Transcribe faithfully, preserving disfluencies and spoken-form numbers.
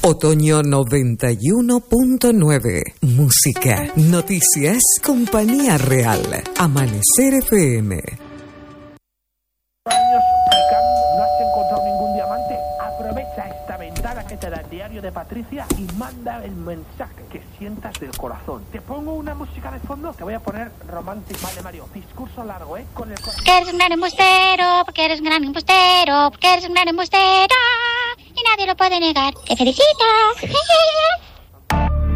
Otoño noventa y uno punto nueve. Música, noticias, compañía real. Amanecer F M. Años picando, no has encontrado ningún diamante. Aprovecha esta ventana que te da el diario de Patricia y manda el mensaje que sientas del corazón. Te pongo una música de fondo, te voy a poner romántico. Vale, Mario, discurso largo, ¿eh? Con el corazón. Porque eres un gran embustero, porque eres un gran embustero, porque eres un gran embustero y nadie lo puede negar. ¡Te felicito!